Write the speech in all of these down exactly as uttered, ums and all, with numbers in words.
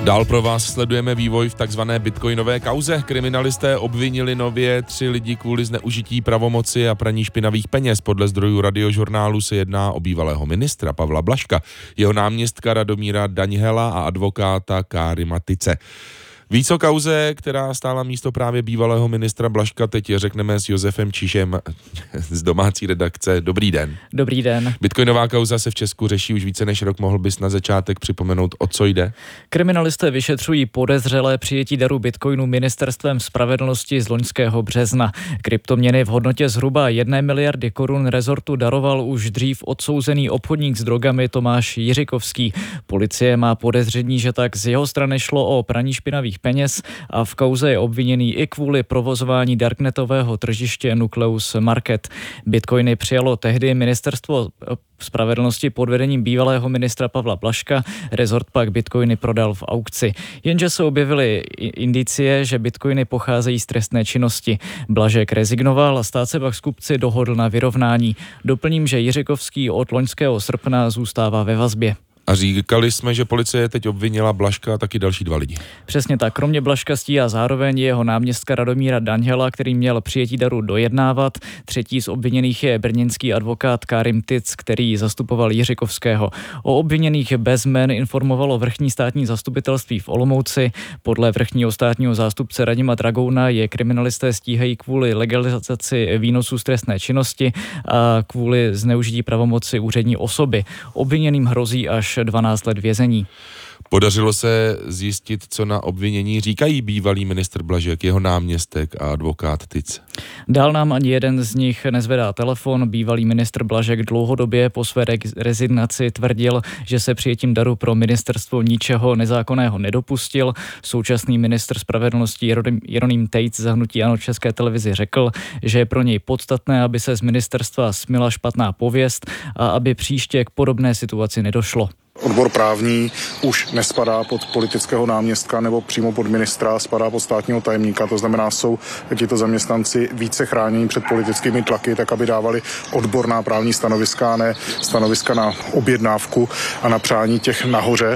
Dál pro vás sledujeme vývoj v takzvané bitcoinové kauze. Kriminalisté obvinili nově tři lidi kvůli zneužití pravomoci a praní špinavých peněz. Podle zdrojů Radiožurnálu se jedná o bývalého ministra Pavla Blažka, jeho náměstka Radomíra Daňhela a advokáta Kárima Tice. Víc o kauze, která stála místo právě bývalého ministra Blažka, teď řekneme s Josefem Čižem z domácí redakce. Dobrý den. Dobrý den. Bitcoinová kauza se v Česku řeší už více než rok. Mohl bys na začátek připomenout, o co jde? Kriminalisté vyšetřují podezřelé přijetí daru bitcoinu ministerstvem spravedlnosti z loňského března. Kryptoměny v hodnotě zhruba jedné miliardy korun rezortu daroval už dřív odsouzený obchodník s drogami Tomáš Jiřikovský. Policie má podezření, že tak z jeho strany šlo o praní špinavých peněz a v kauze je obviněný i kvůli provozování darknetového tržiště Nucleus Market. Bitcoiny přijalo tehdy ministerstvo spravedlnosti pod vedením bývalého ministra Pavla Blažka, rezort pak bitcoiny prodal v aukci. Jenže se objevily indicie, že bitcoiny pocházejí z trestné činnosti. Blažek rezignoval a stát se pak s kupci dohodl na vyrovnání. Doplním, že Jiřikovský od loňského srpna zůstává ve vazbě. A říkali jsme, že policie teď obvinila Blažka a taky další dva lidi. Přesně tak, kromě Blažka stíhá zároveň jeho náměstka Radomíra Daňhela, který měl přijetí daru dojednávat. Třetí z obviněných je brněnský advokát Kárim Tic, který zastupoval Jiřikovského. O obviněných bez jmen informovalo vrchní státní zastupitelství v Olomouci. Podle vrchního státního zástupce Radima Dragouna je kriminalisté stíhají kvůli legalizaci výnosů z trestné činnosti a kvůli zneužití pravomoci úřední osoby. Obviněným hrozí až dvanáct let vězení. Podařilo se zjistit, co na obvinění říkají bývalý ministr Blažek, jeho náměstek a advokát Tic? Dál nám ani jeden z nich nezvedá telefon. Bývalý ministr Blažek dlouhodobě po své rezignaci tvrdil, že se přijetím daru pro ministerstvo ničeho nezákonného nedopustil. Současný ministr spravedlnosti Jeroným Tejc za hnutí ANO České televizi řekl, že je pro něj podstatné, aby se z ministerstva smyla špatná pověst a aby příště k podobné situaci nedošlo. Odbor právní už nespadá pod politického náměstka nebo přímo pod ministra, spadá pod státního tajemníka, to znamená, jsou tito zaměstnanci více chráněni před politickými tlaky, tak aby dávali odborná právní stanoviska, ne stanoviska na objednávku a na přání těch nahoře.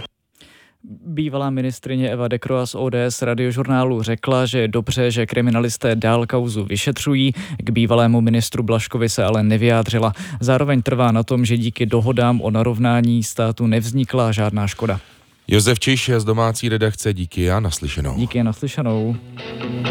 Bývalá ministryně Eva Dekroa z O D S Radiožurnálu řekla, že je dobře, že kriminalisté dál kauzu vyšetřují. K bývalému ministru Blažkovi se ale nevyjádřila. Zároveň trvá na tom, že díky dohodám o narovnání státu nevznikla žádná škoda. Josef Čiž z domácí redakce, díky a naslyšenou. Díky a naslyšenou.